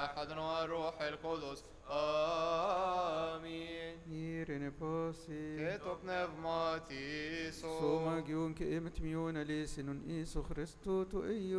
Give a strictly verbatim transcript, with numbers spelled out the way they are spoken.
أحد والروح القدس آمين. Irene posi. Και το πνεύμα της Σώμα γιον και έμετμιον αλήσινον Ιησού Χριστού του Υιού